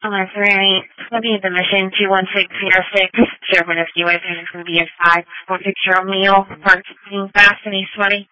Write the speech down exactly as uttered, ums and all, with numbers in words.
Hello, three Maybe the mission two one six zero six. Servant of U S is going to be a five four six year old male. Parts being fast and he's sweaty.